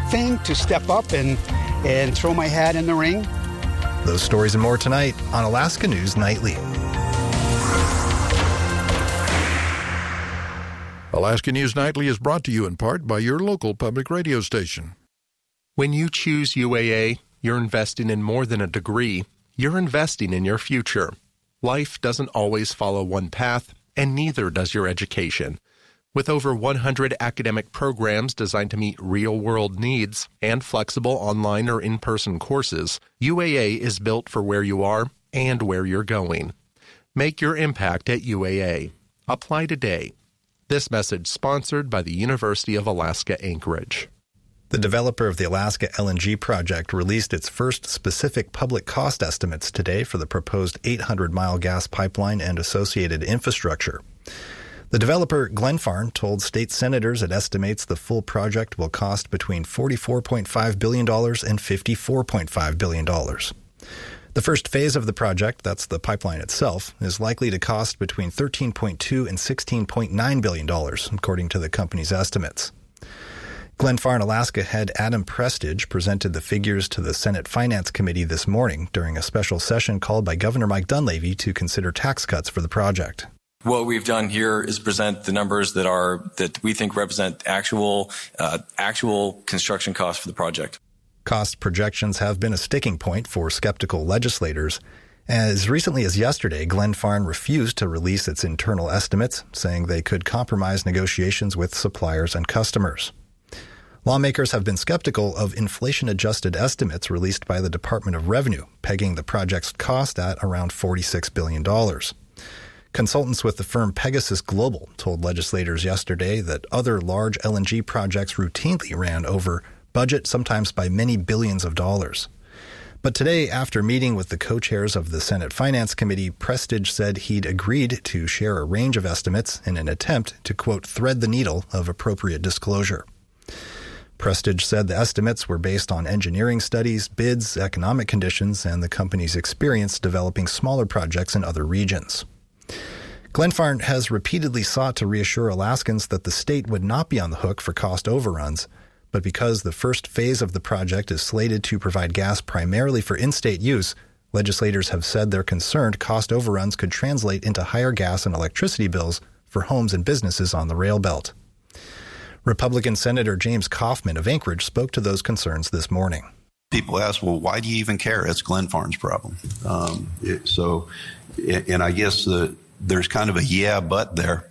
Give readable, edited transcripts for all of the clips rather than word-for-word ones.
thing to step up and throw my hat in the ring. Those stories and more tonight on Alaska News Nightly. Alaska News Nightly is brought to you in part by your local public radio station. When you choose UAA, you're investing in more than a degree. You're investing in your future. Life doesn't always follow one path, and neither does your education. With over 100 academic programs designed to meet real-world needs and flexible online or in-person courses, UAA is built for where you are and where you're going. Make your impact at UAA. Apply today. This message sponsored by the University of Alaska Anchorage. The developer of the Alaska LNG project released its first specific public cost estimates today for the proposed 800-mile gas pipeline and associated infrastructure. The developer, Glenfarne, told state senators it estimates the full project will cost between $44.5 billion and $54.5 billion. The first phase of the project, that's the pipeline itself, is likely to cost between $13.2 and $16.9 billion, according to the company's estimates. Glenfarne Alaska head Adam Prestage presented the figures to the Senate Finance Committee this morning during a special session called by Governor Mike Dunleavy to consider tax cuts for the project. What we've done here is present the numbers that we think represent actual construction costs for the project. Cost projections have been a sticking point for skeptical legislators. As recently as yesterday, Glenfarne refused to release its internal estimates, saying they could compromise negotiations with suppliers and customers. Lawmakers have been skeptical of inflation-adjusted estimates released by the Department of Revenue, pegging the project's cost at around $46 billion. Consultants with the firm Pegasus Global told legislators yesterday that other large LNG projects routinely ran over budget, sometimes by many billions of dollars. But today, after meeting with the co-chairs of the Senate Finance Committee, Prestige said he'd agreed to share a range of estimates in an attempt to, quote, thread the needle of appropriate disclosure. Prestige said the estimates were based on engineering studies, bids, economic conditions, and the company's experience developing smaller projects in other regions. Glenfarne has repeatedly sought to reassure Alaskans that the state would not be on the hook for cost overruns, but because the first phase of the project is slated to provide gas primarily for in-state use, legislators have said they're concerned cost overruns could translate into higher gas and electricity bills for homes and businesses on the rail belt. Republican Senator James Kaufman of Anchorage spoke to those concerns this morning. People ask, well, why do you even care? It's Glenfarne's problem. And I guess there's kind of a yeah, but there.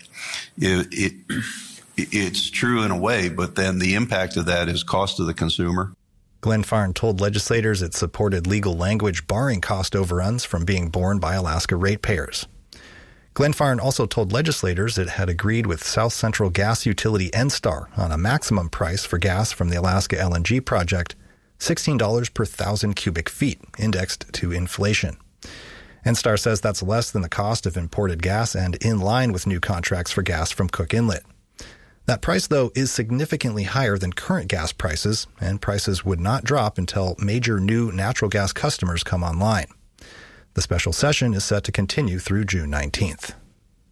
It's true in a way, but then the impact of that is cost to the consumer. Glenfarne told legislators it supported legal language barring cost overruns from being borne by Alaska ratepayers. Glenfarne also told legislators it had agreed with South Central gas utility NSTAR on a maximum price for gas from the Alaska LNG project, $16 per 1,000 cubic feet, indexed to inflation. NSTAR says that's less than the cost of imported gas and in line with new contracts for gas from Cook Inlet. That price, though, is significantly higher than current gas prices, and prices would not drop until major new natural gas customers come online. The special session is set to continue through June 19th.